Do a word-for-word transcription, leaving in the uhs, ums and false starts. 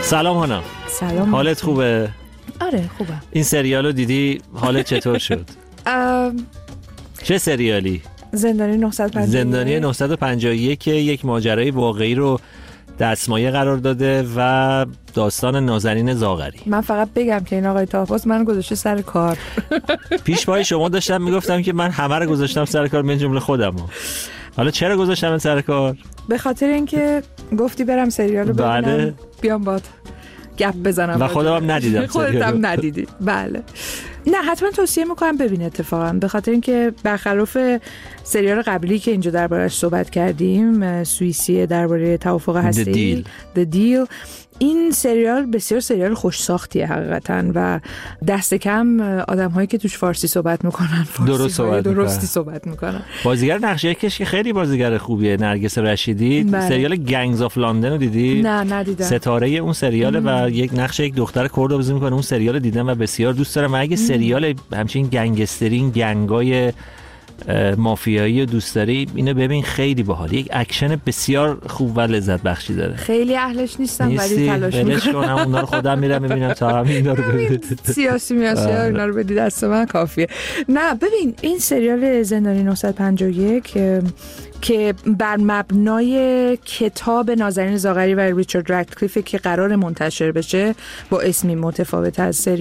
سلام هانا. سلام. حالت خوبه؟ آره خوبه. این سریال رو دیدی؟ حالت چطور شد؟ چه سریالی؟ زندانی نهصد و پنجاه و یک. زندانی نهصد و پنجاه و یک یک ماجرای واقعی رو دستمایه قرار داده و داستان نازنین زاغری. من فقط بگم که این آقای طاهفاس من گذاشته سر کار. پیش پای شما داشتم میگفتم که من همه رو گذاشتم سر کار من جمله خودم. حالا چرا گذاشتم سر کار؟ به خاطر اینکه گفتی برم سریال رو ببینم. بله. بیام باد گپ بزنم و خودم هم ندیدم. خودت هم ندیدی. بله. نه حتما توصیه میکنم ببین اتفاقا، به خاطر اینکه برخلاف سریال قبلی که اینجا درباره‌اش صحبت کردیم، سوئیسی درباره توافق هسته‌ای، The Deal، این سریال بسیار سریال خوش ساختیه حقیقتا و دست کم آدم‌هایی که توش فارسی صحبت میکنن فارسی درست صحبت درستی میکنن. صحبت میکنن. بازیگر نقشه کش که خیلی بازیگر خوبیه، نرگس رشیدی. بله. سریال گنگز آف لندن رو دیدی؟ نه ندیدم. ستاره اون سریاله و یک نقشه یک دختر کرد بازی میکنه. اون سریال دیدم و بسیار دوست دارم. و اگه سریال همچین گنگسترین گنگای مافیایی دوست داری اینو ببین، خیلی باحال. یک اکشن بسیار خوب و لذت بخشی داره. خیلی اهلش نیستم ولی تلاش میکنم. اونا رو خودم میرم میبینم تا همین اینا رو ببینم. سیاسی میاسی اینا رو بدی دست من کافیه. نه ببین این سریال زندانی نهصد و پنجاه و یک که بر مبنای کتاب نازنین زاغری و ریچارد رادکلیف که قرار منتشر بشه با اسمی متفاوت از سریال